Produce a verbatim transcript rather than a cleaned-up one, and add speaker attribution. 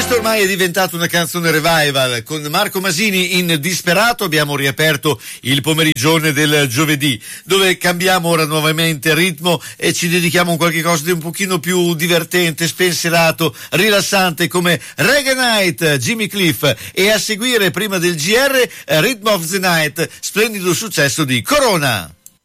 Speaker 1: Questo ormai è diventato una canzone revival. Con Marco Masini in Disperato abbiamo riaperto il pomerigione del giovedì, dove cambiamo ora nuovamente ritmo e ci dedichiamo a qualche cosa di un pochino più divertente, spensierato, rilassante, come Reggae Night, Jimmy Cliff, e a seguire prima del G R Rhythm of the Night, splendido successo di Corona.